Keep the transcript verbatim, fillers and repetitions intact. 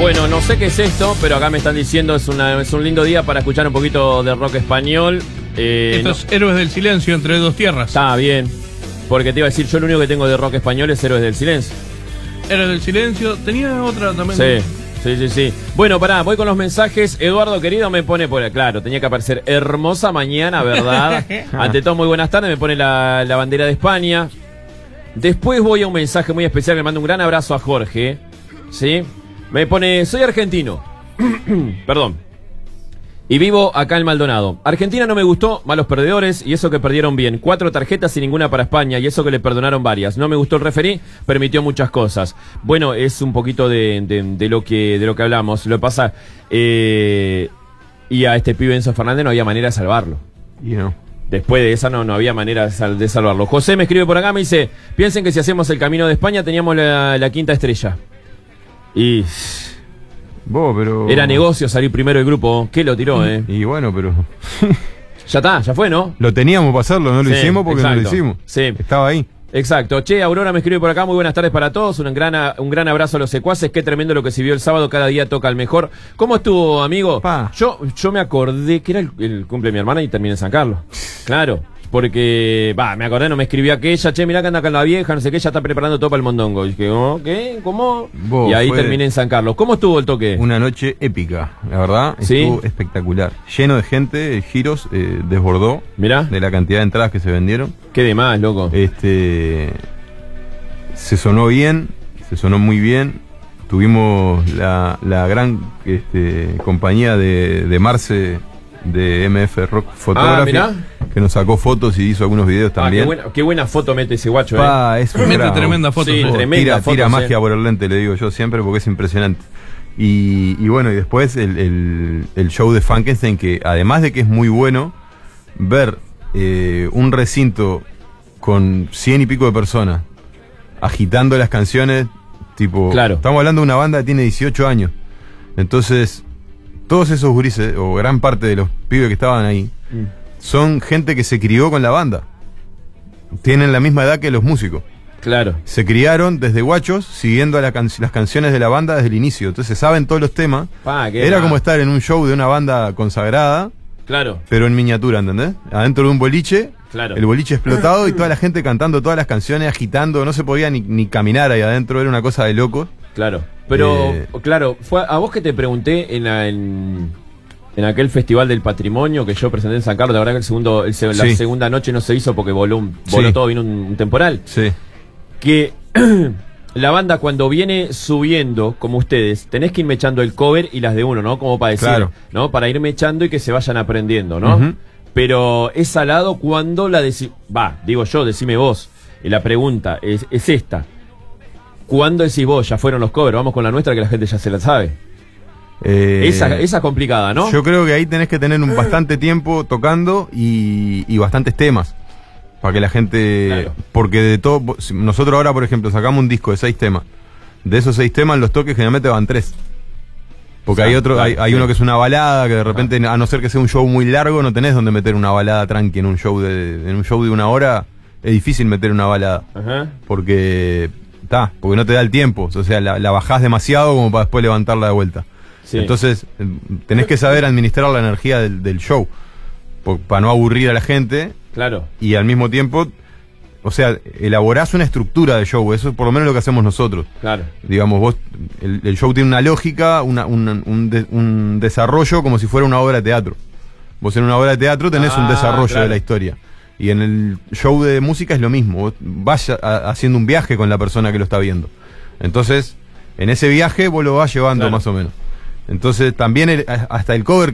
Bueno, no sé qué es esto, pero acá me están diciendo es, una, es un lindo día para escuchar un poquito de rock español. Eh, Estos no, Héroes del Silencio entre dos tierras. Está bien, porque te iba a decir, yo lo único que tengo de rock español es Héroes del Silencio. Héroes del Silencio, tenía otra también. Sí, sí, sí, sí. Bueno, pará, voy con los mensajes. Eduardo, querido, me pone por... Claro, tenía que aparecer hermosa mañana, ¿verdad? Ante todo, muy buenas tardes, me pone la, la bandera de España. Después voy a un mensaje muy especial, le mando un gran abrazo a Jorge, ¿sí? Me pone, soy argentino, perdón, y vivo acá en Maldonado. Argentina no me gustó, malos perdedores, y eso que perdieron bien. Cuatro tarjetas y ninguna para España, y eso que le perdonaron varias. No me gustó el referí, permitió muchas cosas. Bueno, es un poquito de, de, de lo que de lo que hablamos. Lo que pasa, eh, y a este pibe Enzo Fernández no había manera de salvarlo. Y no. Después de esa no, no había manera de, sal, de salvarlo. José me escribe por acá, me dice, piensen que si hacemos el Camino de España teníamos la, la quinta estrella. Y... Vos, pero... Era negocio salir primero del grupo. ¿Qué lo tiró, eh? Y bueno, pero... Ya está, ya fue, ¿no? Lo teníamos para hacerlo, no lo Sí, hicimos porque exacto. no lo hicimos. Sí. Estaba ahí. Exacto. Che, Aurora me escribe por acá, muy buenas tardes para todos, un gran, un gran abrazo a los secuaces, qué tremendo lo que se vio el sábado, cada día toca el mejor. ¿Cómo estuvo, amigo? Pa. Yo yo me acordé que era el, el cumple de mi hermana y terminé en San Carlos. Claro, porque, va, me acordé, no me escribió aquella, che, mirá que anda acá la vieja, no sé qué, ya está preparando todo para el mondongo. Y dije, oh, ¿qué? ¿Cómo? Vos, y ahí fue terminé en San Carlos. ¿Cómo estuvo el toque? Una noche épica, la verdad. ¿Sí? Estuvo espectacular. Lleno de gente, Giros eh, desbordó Mirá, de la cantidad de entradas que se vendieron. qué de más, loco. Este... Se sonó bien, se sonó muy bien. Tuvimos la, la gran este, compañía de, de Marce de M F Rock Photography, mirá. que nos sacó fotos y hizo algunos videos Ah, también. qué, buena, qué buena foto mete ese guacho, Pa, es un Mete bravo. tremenda foto. Sí, Sí, tremenda Tira, foto, tira sí. magia por el lente, le digo yo siempre, porque es impresionante. Y, y bueno, y después el, el, el show de Frankenstein, que además de que es muy bueno, ver eh, un recinto con cien y pico de personas agitando las canciones, tipo, Claro. estamos hablando de una banda que tiene dieciocho años. Entonces, todos esos gurises, o gran parte de los pibes que estaban ahí, Mm. son gente que se crió con la banda. Tienen la misma edad que los músicos. Claro. Se criaron desde guachos siguiendo a la can las canciones de la banda desde el inicio. Entonces saben todos los temas. Pa, qué Era más. como estar en un show de una banda consagrada, Claro, pero en miniatura, ¿entendés? Adentro de un boliche, claro. el boliche explotado y toda la gente cantando todas las canciones, agitando. No se podía ni, ni caminar ahí adentro, era una cosa de locos. Claro. Pero, Eh, claro, fue a vos que te pregunté en, la, en, en aquel Festival del Patrimonio que yo presenté en San Carlos. La verdad que el segundo, el, se- la Sí. segunda noche no se hizo porque voló, un, voló Sí. todo, vino un, un temporal. Sí. Que la banda cuando viene subiendo, como ustedes, tenés que ir mechando el cover y las de uno, ¿no? Como para decir, Claro. ¿no? Para ir mechando y que se vayan aprendiendo, ¿no? Ujú. Pero es salado cuando la deci... Va, digo yo, decime vos. Y la pregunta es, es esta. ¿Cuándo decís vos, ya fueron los covers? Vamos con la nuestra que la gente ya se la sabe. Eh, Esa, esa es complicada, ¿no? Yo creo que ahí tenés que tener un bastante tiempo tocando y, y bastantes temas. Para que la gente... Claro. Porque de todo... Nosotros ahora, por ejemplo, sacamos un disco de seis temas. De esos seis temas, los toques generalmente van tres. Porque Ah, hay otro, claro, hay, hay sí. uno que es una balada, que de repente, a no ser que sea un show muy largo, no tenés donde meter una balada tranqui en un show de, en un show de una hora. Es difícil meter una balada. Ajá. Porque... Está, porque no te da el tiempo. O sea, la, la bajás demasiado como para después levantarla de vuelta. Sí. Entonces, eh, tenés que saber administrar la energía del, del show. por- para no aburrir a la gente. Claro. Y al mismo tiempo, o sea, elaborás una estructura de show. Eso es por lo menos lo que hacemos nosotros. Claro. Digamos, vos, el, el show tiene una lógica, una, una- un, de- un desarrollo como si fuera una obra de teatro. Vos en una obra de teatro tenés Ah, un desarrollo claro. de la historia. Y en el show de música es lo mismo. Vos vas a- a- haciendo un viaje con la persona que lo está viendo. Entonces, en ese viaje vos lo vas llevando Claro. más o menos. Entonces, también el- hasta el cover